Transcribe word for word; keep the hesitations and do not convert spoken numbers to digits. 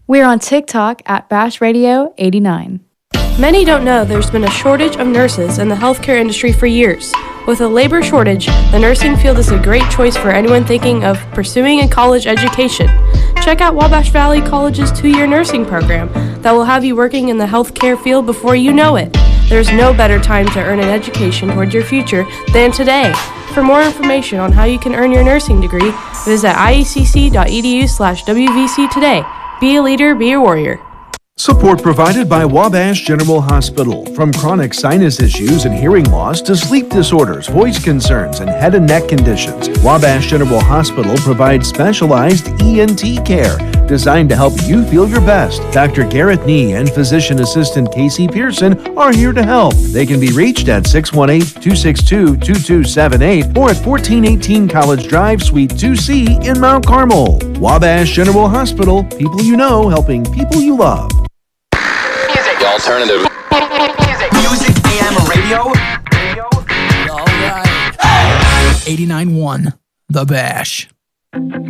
We're on TikTok at Bash Radio eighty-nine. Many don't know there's been a shortage of nurses in the healthcare industry for years. With a labor shortage, the nursing field is a great choice for anyone thinking of pursuing a college education. Check out Wabash Valley College's two-year nursing program that will have you working in the healthcare field before you know it. There's no better time to earn an education toward your future than today. For more information on how you can earn your nursing degree, visit iecc.edu slash WVC today. Be a leader, be a warrior. Support provided by Wabash General Hospital. From chronic sinus issues and hearing loss to sleep disorders, voice concerns, and head and neck conditions, Wabash General Hospital provides specialized E N T care designed to help you feel your best. Doctor Garrett Nee and physician assistant Casey Pearson are here to help. They can be reached at six one eight, two six two, two two seven eight or at fourteen eighteen College Drive, Suite two C in Mount Carmel. Wabash General Hospital, people you know helping people you love. Alternative. Music, A M, radio. All right. eighty-nine point one, The Bash.